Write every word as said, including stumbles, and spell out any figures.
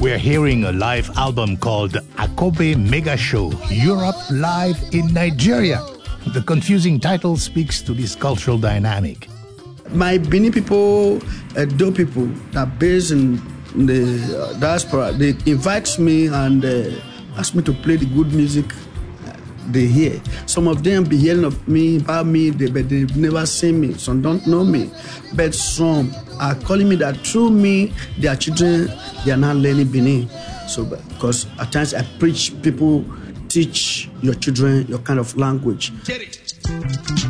We're hearing a live album called Akobe Mega Show, Europe Live in Nigeria. The confusing title speaks to this cultural dynamic. My Benin people, Edo people that are based in the diaspora, they invite me and uh, ask me to play the good music they hear. Some of them be hearing of me, about me, they, but they've never seen me. Some don't know me. But some are calling me that through me, their children, they are not learning Benin. So, because at times I preach, people teach your children your kind of language.